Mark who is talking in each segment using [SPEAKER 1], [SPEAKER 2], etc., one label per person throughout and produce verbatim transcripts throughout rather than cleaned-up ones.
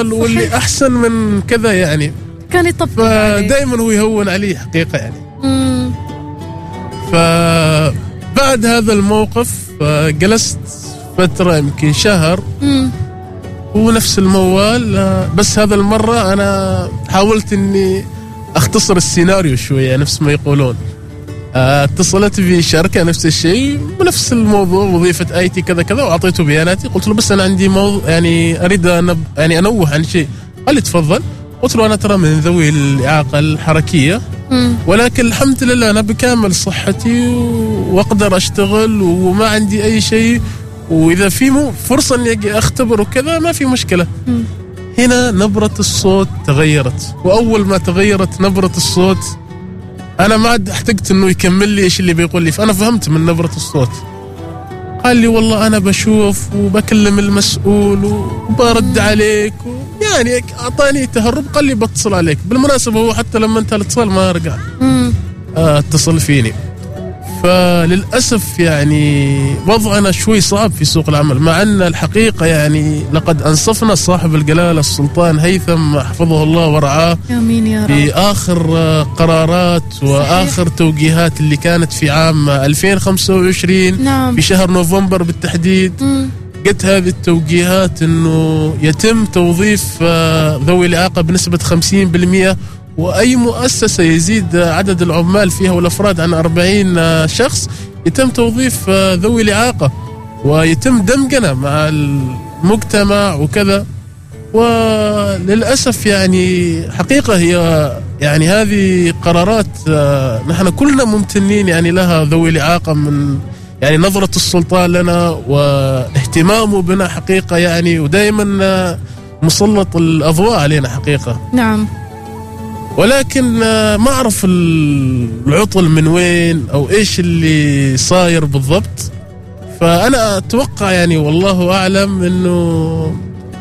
[SPEAKER 1] أفضل واللي أحسن من كذا يعني،
[SPEAKER 2] كان يطبطب عليه
[SPEAKER 1] فدائما هو يهون عليه حقيقة يعني.
[SPEAKER 2] مم.
[SPEAKER 1] فبعد هذا الموقف جلست فترة يمكن شهر
[SPEAKER 2] مم.
[SPEAKER 1] هو نفس الموال، بس هذا المرة أنا حاولت إني أختصر السيناريو شوية نفس ما يقولون. اتصلت في شركة نفس الشيء بنفس الموضوع، وظيفة اي تي كذا كذا، وأعطيته بياناتي. قلت له بس أنا عندي موضوع يعني أريد أن يعني أنوه عن شيء. قال لي تفضل. قلت له أنا ترى من ذوي الإعاقة الحركية، ولكن الحمد لله أنا بكامل صحتي وأقدر أشتغل وما عندي أي شيء، وإذا في مو فرصة إني أجي أختبر وكذا ما في مشكلة. م. هنا نبرة الصوت تغيرت، وأول ما تغيرت نبرة الصوت أنا ما عاد احتجت إنه يكمل لي إيش اللي بيقول لي، فأنا فهمت من نبرة الصوت. قال لي والله أنا بشوف وبكلم المسؤول وبرد عليك، يعني أعطاني تهرب. قال لي بتصل عليك. بالمناسبة هو حتى لما انتهى الاتصال ما رجع آه اتصل فيني. فللأسف يعني وضعنا شوي صعب في سوق العمل، مع أن الحقيقة يعني لقد أنصفنا صاحب الجلالة السلطان هيثم حفظه الله ورعاه
[SPEAKER 2] آمين يا رب
[SPEAKER 1] في آخر قرارات وآخر صحيح. توجيهات اللي كانت في عام ألفين وخمسة وعشرين نعم. في شهر نوفمبر بالتحديد. م. جت هذه التوجيهات أنه يتم توظيف ذوي الإعاقة بنسبة خمسين بالمئة، وأي مؤسسة يزيد عدد العمال فيها والأفراد عن أربعين شخص يتم توظيف ذوي الإعاقة، ويتم دمجنا مع المجتمع وكذا. وللأسف يعني حقيقة هي يعني هذه قرارات نحن كلنا ممتنين يعني لها ذوي الإعاقة، من يعني نظرة السلطان لنا واهتمامه بنا حقيقة يعني، ودائما مسلط الأضواء علينا حقيقة.
[SPEAKER 2] نعم.
[SPEAKER 1] ولكن ما أعرف العطل من وين أو إيش اللي صاير بالضبط. فأنا أتوقع يعني والله أعلم أنه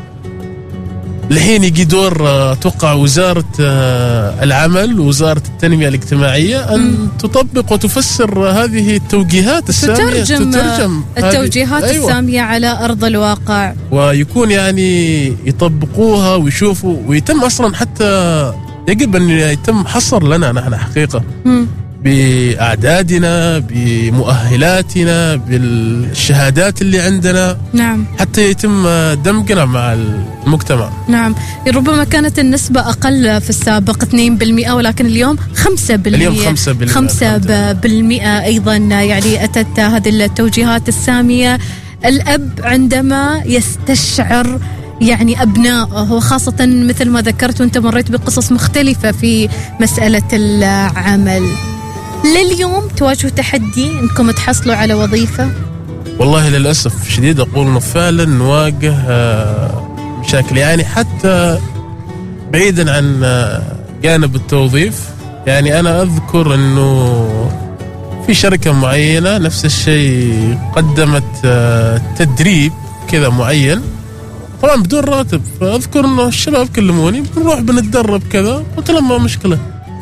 [SPEAKER 1] الحين يجي دور أتوقع وزارة العمل ووزارة التنمية الاجتماعية أن تطبق وتفسر هذه التوجيهات السامية،
[SPEAKER 2] تترجم, تترجم التوجيهات أيوة. السامية على أرض الواقع،
[SPEAKER 1] ويكون يعني يطبقوها ويشوفوا، ويتم أصلا حتى يجب أن يتم حصر لنا نحن حقيقة م. بأعدادنا بمؤهلاتنا بالشهادات اللي عندنا
[SPEAKER 2] نعم،
[SPEAKER 1] حتى يتم دمجنا مع المجتمع.
[SPEAKER 2] نعم. ربما كانت النسبة أقل في السابق اثنين بالمئة، ولكن اليوم خمسة بالمئة.
[SPEAKER 1] اليوم خمسة بالمئة.
[SPEAKER 2] خمسة بالمئة أيضا يعني أتت هذه التوجيهات السامية. الأب عندما يستشعر يعني أبنائه، وخاصة مثل ما ذكرت وأنت مريت بقصص مختلفة في مسألة العمل، لليوم تواجهوا تحدي أنكم تحصلوا على وظيفة؟
[SPEAKER 1] والله للأسف شديد أقول أنه فعلا نواجه مشاكل، يعني حتى بعيدا عن جانب التوظيف. يعني أنا أذكر أنه في شركة معينة نفس الشيء قدمت تدريب كذا معين طبعا بدون راتب، فأذكر أنه الشباب كلموني بنروح بنتدرب كذا، قلت لهم ما مشكلة.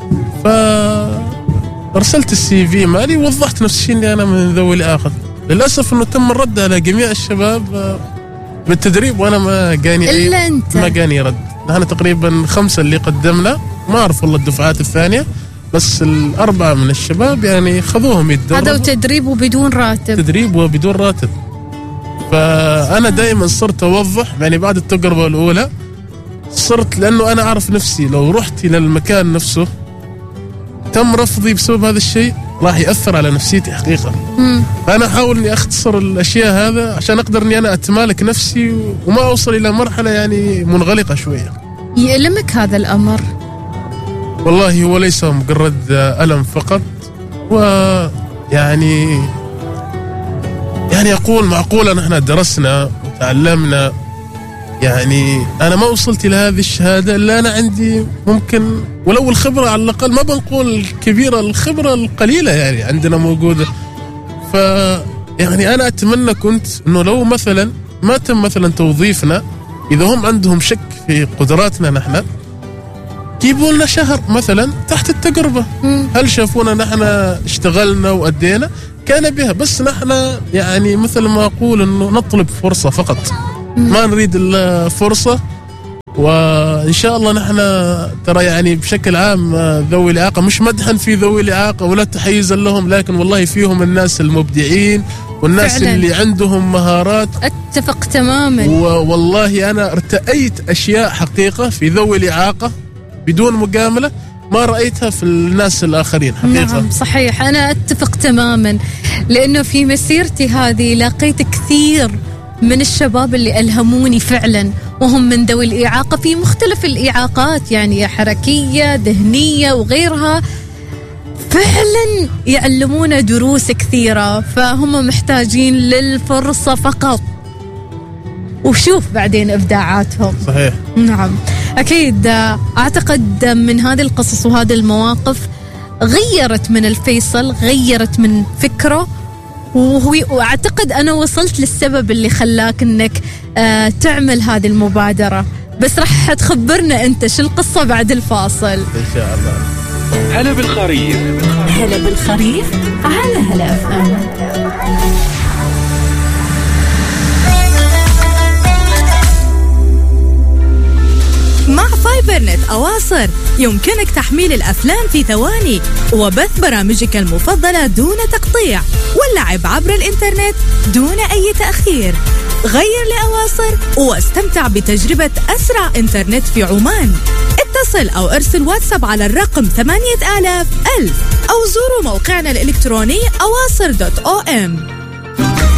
[SPEAKER 1] فأرسلت السي في مالي ووضحت نفس الشيء أني أنا من ذوي الإعاقة. للأسف أنه تم الرد على جميع الشباب بالتدريب، وأنا ما جاني أي
[SPEAKER 2] إلا أنت.
[SPEAKER 1] ما جاني رد. نحن تقريبا خمسة اللي قدمنا، ما أعرف والله الدفعات الثانية، بس الأربعة من الشباب يعني خذوهم يتدربوا.
[SPEAKER 2] هذا تدريب وبدون راتب.
[SPEAKER 1] تدريب وبدون راتب. فأنا دائما صرت أوضح يعني بعد التجربة الأولى، صرت لأنه أنا أعرف نفسي لو رحت إلى المكان نفسه تم رفضي بسبب هذا الشيء راح يأثر على نفسيتي حقيقة. مم. فأنا أحاول أني أختصر الأشياء هذا عشان أقدر أني أنا أتمالك نفسي وما أوصل إلى مرحلة يعني منغلقة شوية.
[SPEAKER 2] يألمك هذا الأمر؟
[SPEAKER 1] والله هو ليس مجرد ألم فقط، ويعني يعني أقول معقولة نحن درسنا وتعلمنا، يعني أنا ما وصلت إلى هذه الشهادة إلا أنا عندي ممكن ولو الخبرة على الأقل، ما بنقول الكبيرة، الخبرة القليلة يعني عندنا موجودة. ف يعني أنا أتمنى كنت إنه لو مثلا ما تم مثلا توظيفنا، إذا هم عندهم شك في قدراتنا نحن جيبوا لنا شهر مثلا تحت التجربة. هل شافونا نحن اشتغلنا وأدينا كان بها، بس نحن يعني مثل ما أقول إنه نطلب فرصة فقط، ما نريد إلا فرصة وإن شاء الله نحن ترى يعني بشكل عام ذوي الإعاقة مش مدحا في ذوي الإعاقة ولا تحيزا لهم، لكن والله فيهم الناس المبدعين والناس فعلا اللي عندهم مهارات.
[SPEAKER 2] اتفق تماما.
[SPEAKER 1] والله أنا ارتأيت أشياء حقيقة في ذوي الإعاقة بدون مجاملة ما رأيتها في الناس الآخرين حقيقة.
[SPEAKER 2] نعم صحيح، أنا أتفق تماما، لأنه في مسيرتي هذه لقيت كثير من الشباب اللي ألهموني فعلا، وهم من ذوي الإعاقة في مختلف الإعاقات، يعني حركية ذهنية وغيرها، فعلا يعلمونا دروس كثيرة، فهم محتاجين للفرصة فقط وشوف بعدين إبداعاتهم.
[SPEAKER 1] صحيح.
[SPEAKER 2] نعم أكيد. أعتقد من هذه القصص وهذه المواقف غيرت من الفيصل، غيرت من فكره، وأعتقد أنا وصلت للسبب اللي خلاك أنك آه تعمل هذه المبادرة. بس رح تخبرنا أنت شو القصة بعد الفاصل
[SPEAKER 1] إن شاء الله.
[SPEAKER 3] هلا بالخريف،
[SPEAKER 4] هلا بالخريف على هلا أف أم.
[SPEAKER 5] مع فايبرنت أواصر يمكنك تحميل الأفلام في ثواني وبث برامجك المفضلة دون تقطيع واللعب عبر الإنترنت دون أي تأخير. غير لأواصر واستمتع بتجربة أسرع إنترنت في عمان. اتصل أو ارسل واتساب على الرقم ثمانية آلاف ألف أو زوروا موقعنا الإلكتروني أواصر دوت أو إم.